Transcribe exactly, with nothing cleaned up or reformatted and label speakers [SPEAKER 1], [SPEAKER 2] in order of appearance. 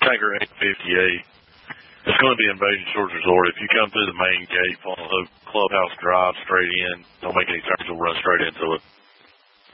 [SPEAKER 1] Tiger eight fifty-eight. It's going to be Invasion Shores Resort. If you come through the main gate, follow the Clubhouse Drive straight in, don't make any turns, you'll run straight into it.